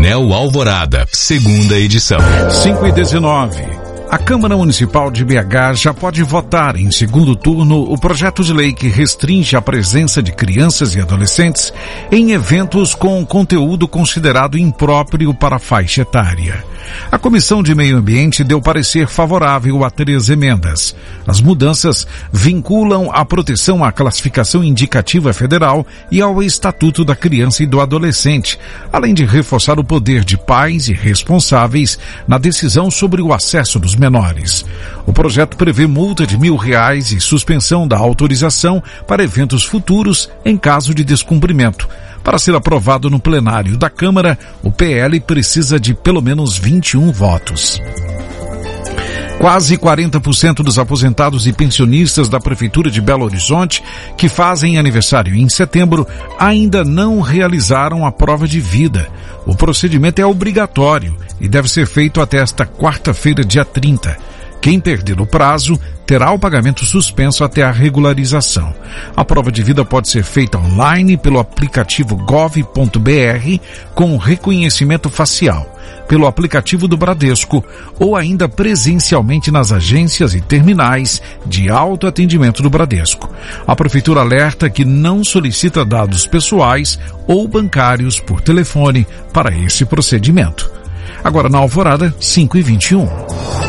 Anel Alvorada, segunda edição. 5h19. A Câmara Municipal de BH já pode votar em segundo turno o projeto de lei que restringe a presença de crianças e adolescentes em eventos com conteúdo considerado impróprio para a faixa etária. A Comissão de Meio Ambiente deu parecer favorável a 3 emendas. As mudanças vinculam a proteção à classificação indicativa federal e ao Estatuto da Criança e do Adolescente, além de reforçar o poder de pais e responsáveis na decisão sobre o acesso dos menores. O projeto prevê multa de R$1.000 e suspensão da autorização para eventos futuros em caso de descumprimento. Para ser aprovado no plenário da Câmara, o PL precisa de pelo menos 21 votos. Quase 40% dos aposentados e pensionistas da Prefeitura de Belo Horizonte, que fazem aniversário em setembro, ainda não realizaram a prova de vida. O procedimento é obrigatório e deve ser feito até esta quarta-feira, dia 30. Quem perder o prazo terá o pagamento suspenso até a regularização. A prova de vida pode ser feita online pelo aplicativo gov.br com reconhecimento facial, pelo aplicativo do Bradesco ou ainda presencialmente nas agências e terminais de autoatendimento do Bradesco. A Prefeitura alerta que não solicita dados pessoais ou bancários por telefone para esse procedimento. Agora na Alvorada, 5h21.